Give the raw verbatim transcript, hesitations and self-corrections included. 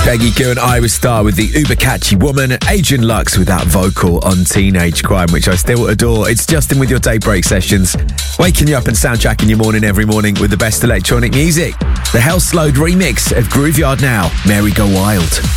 Peggy Goo and Iris Starr with the uber catchy Woman. Adrian Lux with that vocal on Teenage Crime, which I still adore. It's Justin with your Daybreak Sessions, waking you up and soundtracking your morning every morning with the best electronic music. The Hell Slowed remix of Grooveyard Now, Mary Go Wild.